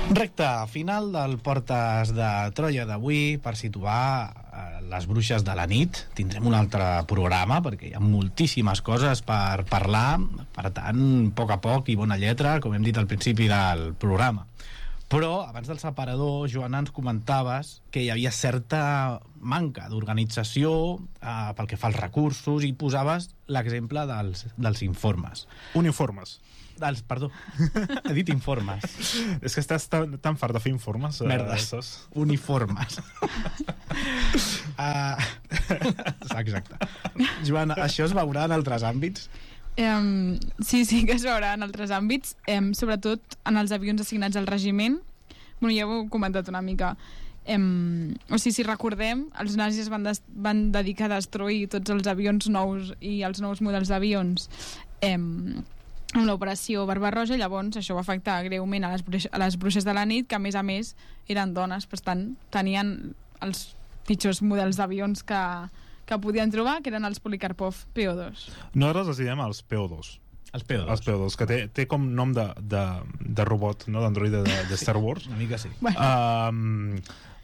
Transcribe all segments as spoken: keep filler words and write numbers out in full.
Recte final del Portes de Troia d'avui per situar eh, les bruixes de la nit. Tindrem un altre programa perquè hi ha moltíssimes coses per parlar, per tant, a poc a poc i bona lletra, com hem dit al principi del programa. Però abans del separador, Joana, ens comentaves que hi havia certa manca d'organització eh, pel que fa als recursos, i posaves l'exemple dels, dels informes. Uniformes. Dels, perdó, he dit informes. És que estàs tan, tan fart de fer informes. Merdes, eh, uniformes. uh, exacte. Joana, això es veurà en altres àmbits? Um, sí, sí que es veurà en altres àmbits, um, sobretot en els avions assignats al regiment. Bueno, ja ho he comentat una mica. Um, o sigui, si recordem, els nazis van, des, van dedicar a destruir tots els avions nous i els nous models d'avions um, amb l'operació Barbarroja. Llavors això va afectar greument a les, bruixes, a les bruixes de la nit, que a més a més eren dones, per tant tenien els pitjors models d'avions que, que podien trobar, que eren els Polikarpov P O dos. Nosaltres els diem els P O dos. Els P O dos. Els P O dos, que té, té com nom de, de, de robot, no? D'androide de, de Star Wars. Sí, una mica sí. Bueno. Um,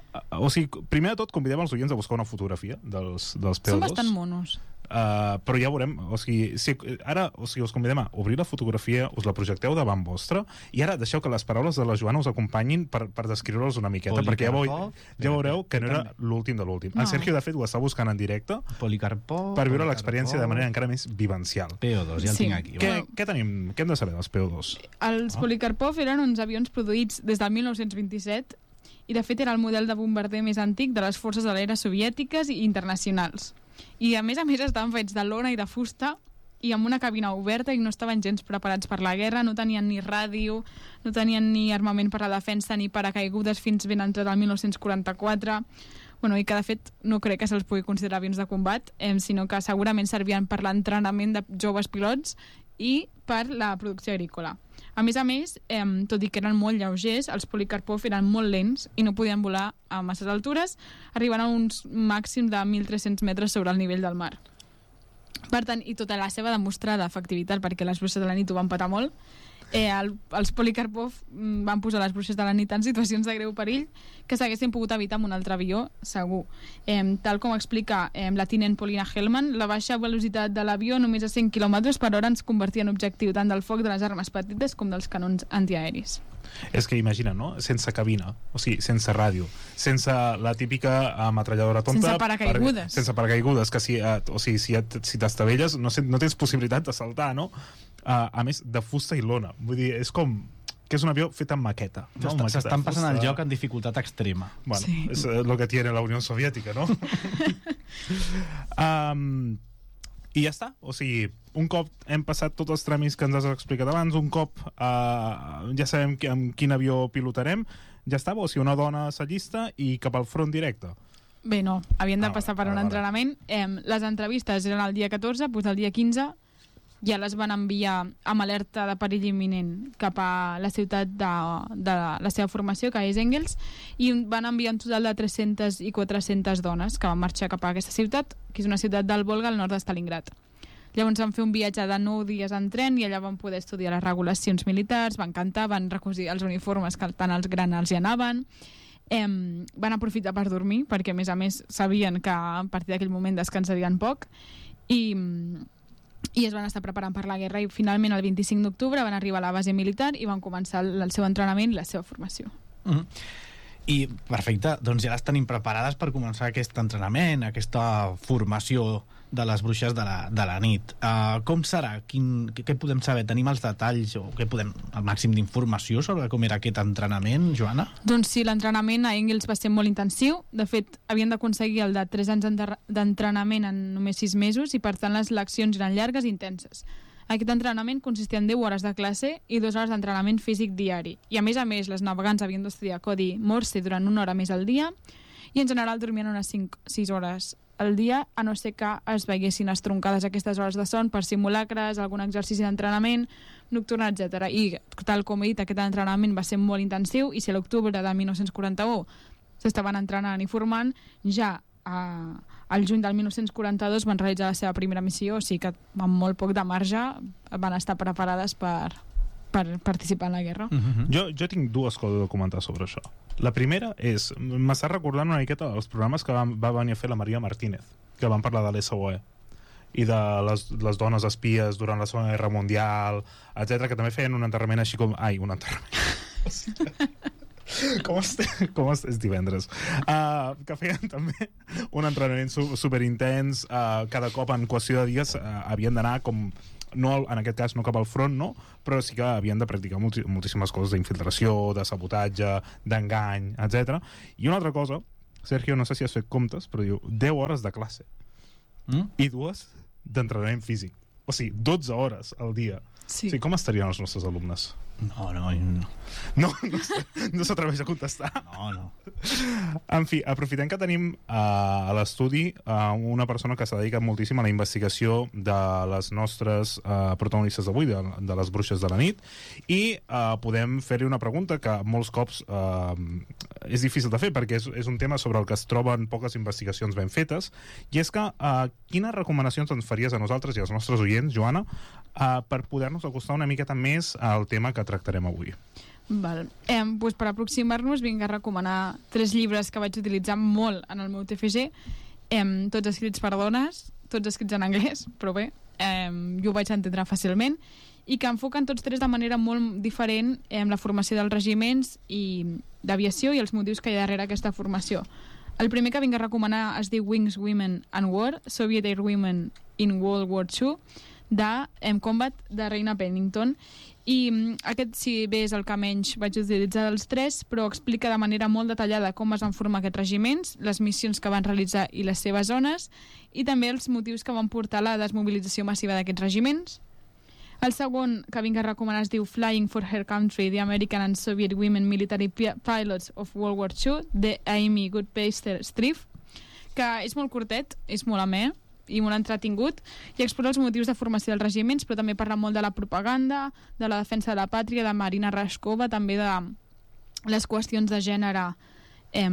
o sigui, primer de tot convidem els oients a buscar una fotografia dels, dels P O dos. Són bastant monos. Uh, però ja veurem, o sigui, si, ara o sigui, us convidem a obrir la fotografia, us la projecteu davant vostre, i ara deixeu que les paraules de la Joana us acompanyin per, per descriure-los una miqueta, Polikarpov, perquè ja, veu, ja veureu que no era l'últim de l'últim. No. En Sergio, de fet, ho està buscant en directe Polikarpov, per viure l'experiència de manera encara més vivencial. P O dos, ja el Sí. tinc aquí. Què, Bueno. què tenim? Què hem de saber dels P O dos? Els Ah. Polikarpov eren uns avions produïts des del mil nou-cents vint-i-set i de fet era el model de bombarder més antic de les forces de l'aire soviètiques i internacionals. I a més a més estaven fets de lona i de fusta i amb una cabina oberta, i no estaven gens preparats per la guerra, no tenien ni ràdio, no tenien ni armament per a la defensa ni paracaigudes fins ben entrat el mil nou-cents quaranta-quatre. Bueno, i que de fet no crec que se'ls pugui considerar avions de combat, eh, sinó que segurament servien per l'entrenament de joves pilots i per la producció agrícola. A més a més, eh, tot i que eren molt lleugers, els Polikarpov eren molt lents i no podien volar a masses altures, arribant a uns màxims de mil tres-cents metres sobre el nivell del mar. Per tant, i tota la seva demostrada efectivitat, perquè les bruixes de la nit ho van patar molt, eh, el, els Polikarpov mm, van posar les bruixes de la nit en situacions de greu perill que s'haguessin pogut evitar amb un altre avió, segur. Eh, tal com explica eh, la tinent Polina Hellman, la baixa velocitat de l'avió, només a cent quilòmetres per hora, ens convertia en objectiu tant del foc de les armes petites com dels canons antiaeris. És que imagina, no? Sense cabina, o sigui, sense ràdio, sense la típica ametralladora tonta, Sense paracaigudes. Per, sense paracaigudes, que si, eh, o sigui, si, et, si t'estavelles no, no tens possibilitat de saltar, no? Uh, a més, de fusta i lona. Vull dir, és com que és un avió fet amb maqueta. No? S'estan passant el joc en dificultat extrema. Bueno, Sí. és el que tiene la Unió Soviètica, no? um, I ja està. O sigui, un cop hem passat tots els tràmits que ens has explicat abans, un cop uh, ja sabem que, amb quin avió pilotarem, ja està, o sigui, una dona s'allista i cap al front directe. Bé, no, havien de Ah, passar vale, per un vale. entrenament. Eh, les entrevistes eren el dia catorze, doncs el dia quinze ja les van enviar amb alerta de perill imminent cap a la ciutat de, de la seva formació, que és Engels, i van enviar un total de tres-centes i quatre-centes dones que van marxar cap a aquesta ciutat, que és una ciutat del Volga al nord de Stalingrad. Llavors van fer un viatge de nou dies en tren i allà van poder estudiar les regulacions militars, van cantar, van recollir els uniformes que tant els granals hi anaven, eh, van aprofitar per dormir, perquè a més a més sabien que a partir d'aquell moment descansarien poc, i... i es van estar preparant per la guerra, i finalment el vint-i-cinc d'octubre van arribar a la base militar i van començar el, el seu entrenament i la seva formació. Mm-hmm. I perfecte, doncs ja les tenim preparades per començar aquest entrenament, aquesta formació de les bruixes de la, de la nit. Uh, com serà? Quin, què, què podem saber? Tenim els detalls o què podem, el màxim d'informació sobre com era aquest entrenament, Joana? Doncs sí, l'entrenament a Engels va ser molt intensiu. De fet, havien d'aconseguir el de tres anys d'entrenament en només sis mesos, i per tant les leccions eren llargues i intenses. Aquest entrenament consistia en deu hores de classe i dues hores d'entrenament físic diari. I a més a més, les navegants havien d'estudiar codi Morse durant una hora més al dia, i en general dormien unes cinc sis hores al dia, a no ser que es veiessin estroncades aquestes hores de son per simulacres, algun exercici d'entrenament nocturn, etcètera. I tal com he dit, aquest entrenament va ser molt intensiu, i si a l'octubre de mil nou-cents quaranta-u s'estaven entrenant i formant, ja a, al juny del mil nou-cents quaranta-dos van realitzar la seva primera missió, o sigui que amb molt poc de marge van estar preparades per, per participar en la guerra. Mm-hmm. Jo, jo tinc dues coses a comentar sobre això. La primera és, m'està recordant una miqueta dels programes que va, va venir a fer la Maria Martínez, que van parlar de l'S O E i de les, les dones espies durant la Segona Guerra Mundial, etcètera, que també feien un enterrament així com... Ai, un enterrament... com est... com est... és divendres uh, que feien també un entrenament su superintens, uh, cada cop en qüestió de dies uh, havien d'anar com no, en aquest cas no cap al front, no? Però sí que havien de practicar molti moltíssimes coses d'infiltració, de sabotatge, d'engany, etcètera. I una altra cosa, Sergio, no sé si has fet comptes, però diu deu hores de classe mm? i dues d'entrenament físic. O sigui, dotze hores al dia. Sí. O sigui, com estarien els nostres alumnes? No, no, no. No, no, no s'atreveix a contestar. No, no. En fi, aprofitem que tenim uh, a l'estudi uh, una persona que s'ha dedicat moltíssim a la investigació de les nostres uh, protagonistes d'avui, de, de les bruixes de la nit, i uh, podem fer-li una pregunta que molts cops uh, és difícil de fer perquè és, és un tema sobre el que es troben poques investigacions ben fetes, i és que uh, quines recomanacions ens faries a nosaltres i als nostres oients, Joana, uh, per poder-nos acostar una miqueta més al tema que tractarem avui? Val. Eh, doncs per aproximar-nos vinc a recomanar tres llibres que vaig utilitzar molt en el meu T F G, eh, tots escrits per dones, tots escrits en anglès, però bé, eh, jo ho vaig entendre fàcilment, i que enfoquen tots tres de manera molt diferent en eh, la formació dels regiments i d'aviació i els motius que hi ha darrere aquesta formació. El primer que vinc a recomanar es diu Wings, Women and War, Soviet Air Women in World War two, de em Combat, de Reina Pennington, i aquest, si bé és el que menys vaig utilitzar dels tres, però explica de manera molt detallada com es van formar aquests regiments, les missions que van realitzar i les seves zones, i també els motius que van portar a la desmobilització massiva d'aquests regiments. El segon que vinc a recomanar es diu Flying for Her Country, The American and Soviet Women Military Pilots of World War two, de Amy Goodpaster-Streiff, que és molt curtet, és molt amè, i molt entretingut, i explora els motius de formació dels regiments, però també parla molt de la propaganda, de la defensa de la pàtria, de Marina Rashkova, també de les qüestions de gènere eh,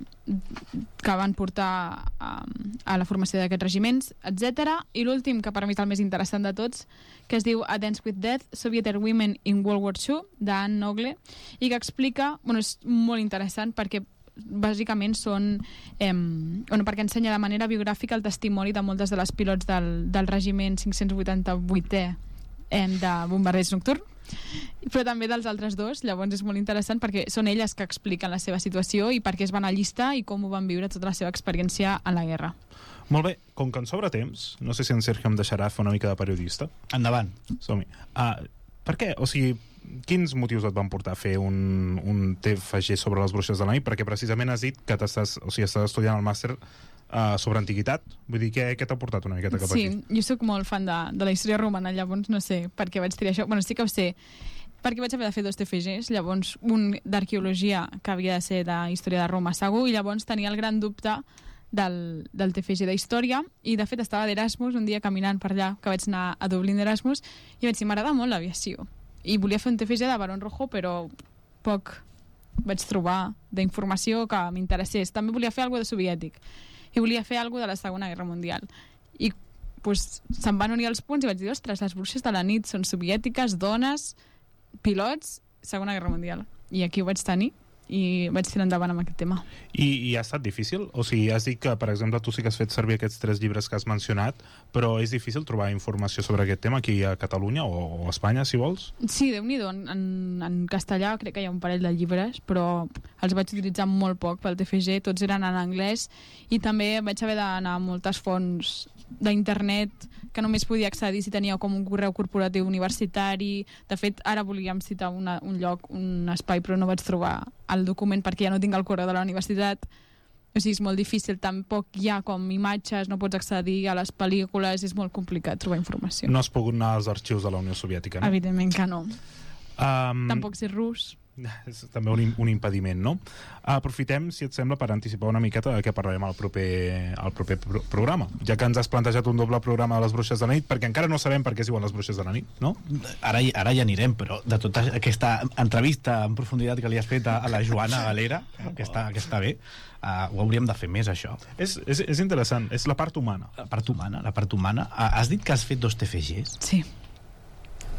que van portar a, a la formació d'aquests regiments, etcètera. I l'últim, que per mi és el més interessant de tots, que es diu A Dance with Death, Soviet Air Women in World War two, d'Anne Nogle, i que explica, bueno, és molt interessant perquè bàsicament són eh, bueno, perquè ensenya de manera biogràfica el testimoni de moltes de les pilots del, del regiment cinc-cents vuitanta-vuitè eh, de bombarders nocturn, però també dels altres dos. Llavors és molt interessant perquè són elles que expliquen la seva situació i per què es van allistar i com ho van viure tota la seva experiència en la guerra. Molt bé, com que ens sobra temps, no sé si en Sergio em deixarà fer una mica de periodista. Endavant. Som-hi. Uh, per què? O sigui, quins motius et van portar a fer un, un T F G sobre les bruixes de la nit? Perquè precisament has dit que t'estàs, o sigui, estàs estudiant el màster uh, sobre antiguitat. Vull dir, què, què t'ha portat una miqueta cap sí, aquí? Sí, jo sóc molt fan de, de la història romana, llavors no sé per què vaig triar això. Bueno, sí que ho sé, perquè vaig haver de fer dos T F Gs, llavors un d'arqueologia, que havia de ser de història de Roma segur, i llavors tenia el gran dubte del, del T F G d'història, i de fet estava d'Erasmus un dia caminant per allà, que vaig anar a Dublín d'Erasmus, i vaig dir, m'agrada molt l'aviació. I volia fer un T F G de Barón Rojo, però poc vaig trobar d'informació que m'interessés. També volia fer alguna de soviètic i volia fer alguna de la Segona Guerra Mundial. I pues, se'm van unir els punts i vaig dir, ostres, les bruixes de la nit són soviètiques, dones, pilots, Segona Guerra Mundial. I aquí ho vaig tenir i vaig tirar endavant amb aquest tema. I, I ha estat difícil? O sigui, has dit que, per exemple, tu sí que has fet servir aquests tres llibres que has mencionat, però és difícil trobar informació sobre aquest tema aquí a Catalunya o, o a Espanya, si vols? Sí, Déu-n'hi-do. En, en, en castellà crec que hi ha un parell de llibres, però els vaig utilitzar molt poc pel T F G, tots eren en anglès, i també vaig haver d'anar a moltes fonts d'internet que només podia accedir si tenia com un correu corporatiu universitari. De fet, ara volíem citar una, un lloc, un espai, però no vaig trobar el document perquè ja no tinc el correu de la universitat. O sigui, és molt difícil, tampoc hi ha com imatges, no pots accedir a les pel·lícules, és molt complicat trobar informació. No has pogut anar als arxius de la Unió Soviètica, no? Evidentment que no. Um... Tampoc sé rus. És també un, un impediment, no? Aprofitem, si et sembla, per anticipar una miqueta de què parlarem al proper, al proper pro programa, ja que ens has plantejat un doble programa de les bruixes de la nit, perquè encara no sabem per què es diuen les bruixes de la nit, no? Ara, ara ja anirem, però de tota aquesta entrevista en profunditat que li has fet a, a la Joana Galera, que està, que està bé, uh, ho hauríem de fer més, això. És, és, és interessant, és la part humana. La part humana, la part humana. Uh, has dit que has fet dos T F Gs? Sí.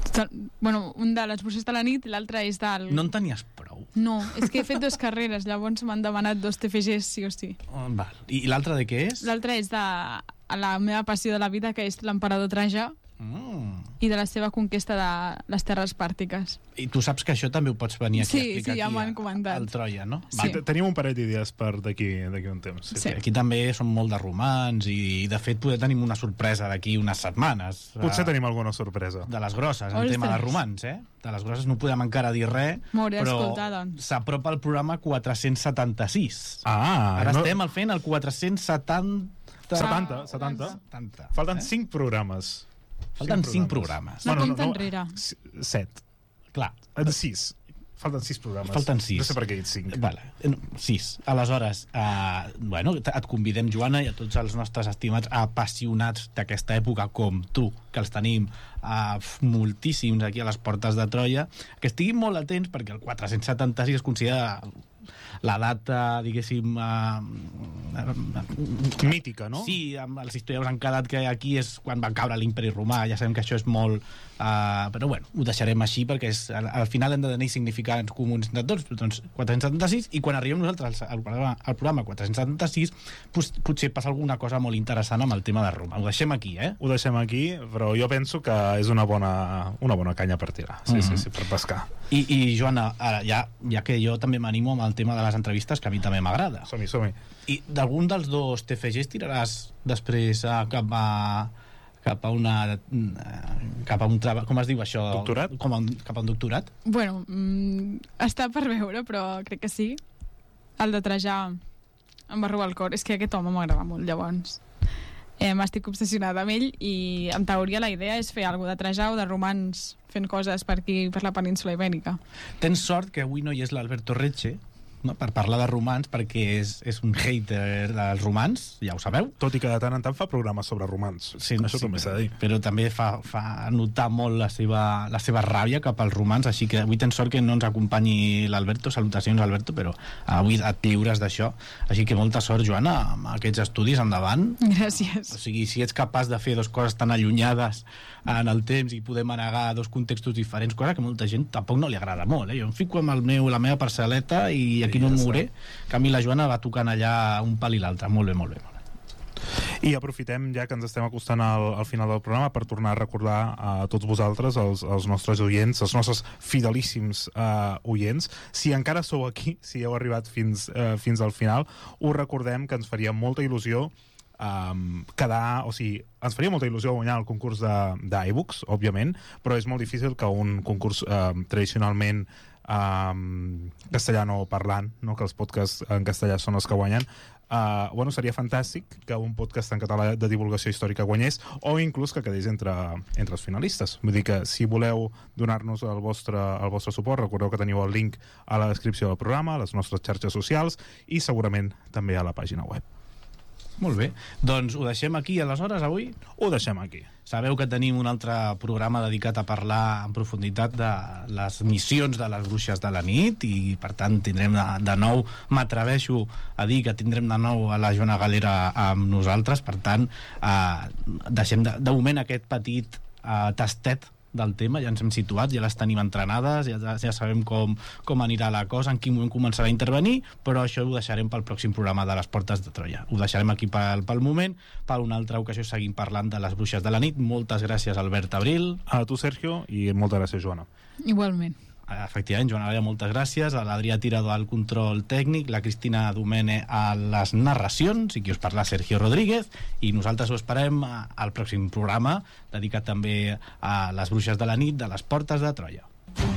Bueno, un de les bruixes de la nit i l'altre és del... No en tenies prou? No, és que he fet dues carreres, llavors m'han demanat dos T F Gs sí o sí. Oh, val. I l'altre de què és? L'altre és de la meva passió de la vida, que és l'emperador Trajà, Mm. i de la seva conquesta de les terres pàrtiques. I tu saps que això també ho pots venir aquí Sí, a explicar sí, ja aquí m'ho han a- comentat. al Troia, no? Sí. Va, te- tenim un parell d'idees per d'aquí d'aquí un temps. Sí. Sí. Aquí també són molt de romans i, de fet, poder tenim una sorpresa d'aquí unes setmanes. Potser eh, tenim alguna sorpresa. de les grosses, en Ostres. tema de romans, eh? De les grosses no podem encara dir res, M'hauré però d'escoltar, doncs. s'apropa el programa quatre-cents setanta-sis. Ah, Ara no... estem al fent el quatre-cents setanta... setanta, setanta. setanta. Falten eh? cinc programes. Falten cinc programes. No compta enrere. s- Set. Clar, En sis. Falten sis programes. Falten sis. No sé per què he dit cinc. vale. eh, no, sis. Aleshores, eh, bueno, t- et convidem, Joana, i a tots els nostres estimats apassionats d'aquesta època, com tu, que els tenim eh, moltíssims aquí a les portes de Troia, que estiguin molt atents perquè el quatre-cents setanta-sis es considera la data, diguéssim... Eh, Mítica, no? Sí, amb els historiadors han quedat que aquí és quan va caure l'imperi romà, ja sabem que això és molt... Uh, però bueno, ho deixarem així perquè és, al, al final hem de tenir significants comuns de tots, doncs quatre-cents setanta-sis, i quan arribem nosaltres al, al, programa, al programa quatre-cents setanta-sis pues, potser passa alguna cosa molt interessant amb el tema de Roma. Ho deixem aquí, eh? Ho deixem aquí, però jo penso que és una bona, una bona canya per tirar. Sí, Mhm. sí, sí, per pescar. I, i Joana, ara, ja, ja que jo també m'animo amb el tema de les entrevistes, que a mi també m'agrada. Som-hi, som-hi. I d'algun dels dos T F Gs tiraràs després a, cap a cap a una cap a un treball, com es diu això? Doctorat? Com a un, cap a un doctorat? Bueno, mm, està per veure, però crec que sí. El de Trajà em va robar el cor. És que aquest home m'agrada molt, llavors. Eh, M'estic obsessionada amb ell i, en teoria, la idea és fer alguna de Trajà o de romans fent coses per aquí, per la península Ibèrica. Tens sort que avui no hi és l'Alberto Reche, no? Per parlar de romans, perquè és, és un hater dels romans, ja ho sabeu. Tot i que de tant en tant fa programes sobre romans. Sí, Això sí, també s'ha de dir. però també fa, fa notar molt la seva, la seva ràbia cap als romans, així que avui tens sort que no ens acompanyi l'Alberto. Salutacions, Alberto, però avui et lliures d'això. Així que molta sort, Joana, amb aquests estudis endavant. O Gràcies. sigui, si ets capaç de fer dues coses tan allunyades en el temps i poder manegar dos contextos diferents, cosa que molta gent tampoc no li agrada molt, eh? Jo em fico amb el meu, la meva parcel·leta i aquí I no ja em està. mouré. En canvi, la Joana va tocant allà un pal i l'altre. Molt bé, molt bé, molt bé. I aprofitem, ja que ens estem acostant al, al final del programa, per tornar a recordar a tots vosaltres, els, els nostres oients, els nostres fidelíssims uh, oients, si encara sou aquí, si heu arribat fins, uh, fins al final, us recordem que ens faria molta il·lusió um, quedar, o sigui, ens faria molta il·lusió guanyar el concurs d'iBooks, òbviament, però és molt difícil que un concurs um, tradicionalment um, castellano parlant, no? Que els podcasts en castellà són els que guanyen. Uh, bueno, seria fantàstic que un podcast en català de divulgació històrica guanyés, o inclús que quedés entre, entre els finalistes. Vull dir que si voleu donar-nos el vostre, el vostre suport, recordeu que teniu el link a la descripció del programa, a les nostres xarxes socials i segurament també a la pàgina web. Molt bé. Doncs ho deixem aquí, aleshores, avui. Ho deixem aquí. Sabeu que tenim un altre programa dedicat a parlar en profunditat de les missions de les bruixes de la nit i, per tant, tindrem de, de nou, m'atreveixo a dir que tindrem de nou a la Joana Galera amb nosaltres, per tant, eh, deixem de, de moment aquest petit eh, tastet del tema, ja ens hem situat, ja les tenim entrenades, ja, ja sabem com, com anirà la cosa, en quin moment començarà a intervenir, però això ho deixarem pel pròxim programa de les Portes de Troia. Ho deixarem aquí pel, pel moment, per una altra ocasió seguim parlant de les bruixes de la nit. Moltes gràcies, Albert Abril. A tu, Sergio, i moltes gràcies, Joana. Igualment. Efectivament, Joan Galera, moltes gràcies, a l'Adrià Tirado al control tècnic, la Cristina Domene a les narracions, i qui us parla, Sergio Rodríguez, i nosaltres ho esperem al pròxim programa, dedicat també a les bruixes de la nit de les Portes de Troia.